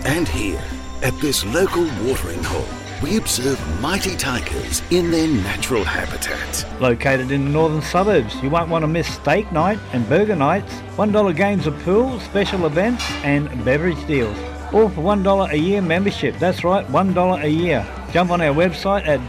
And here, at this local watering hole, we observe mighty tigers in their natural habitat. Located in the northern suburbs, you won't want to miss steak night and burger nights, $1 games of pool, special events and beverage deals. All for $1 a year membership. That's right, $1 a year. Jump on our website at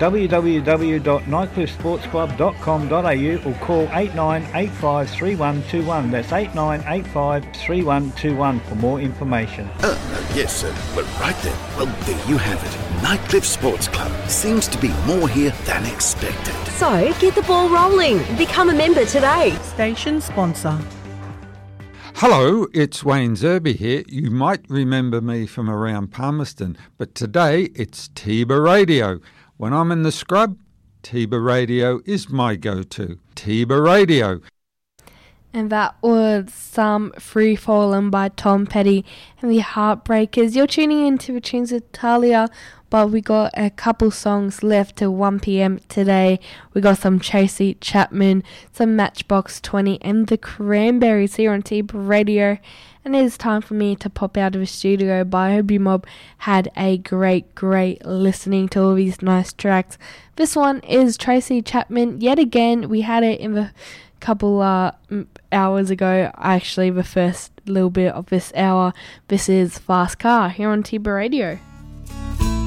www.nightcliffesportsclub.com.au or call 8985 3121. That's 8985 3121 for more information. Yes, sir. Well, right then. Well, there you have it. Nightcliff Sports Club seems to be more here than expected. So, get the ball rolling. Become a member today. Station sponsor. Hello, it's Wayne Zerby here. You might remember me from around Palmerston, but today it's Tiba Radio. When I'm in the scrub, Tiba Radio is my go-to. Tiba Radio. And that was some Free Fallen by Tom Petty and the Heartbreakers. You're tuning in to the Tunes of Talia, but we got a couple songs left till 1 p.m. today. We got some Tracy Chapman, some Matchbox 20 and the Cranberries here on Tiba Radio. And it is time for me to pop out of the studio, but I hope you mob had a great listening to all these nice tracks. This one is Tracy Chapman. Yet again, we had it in the couple hours ago, actually the first little bit of this hour. This is Fast Car here on Tiba Radio.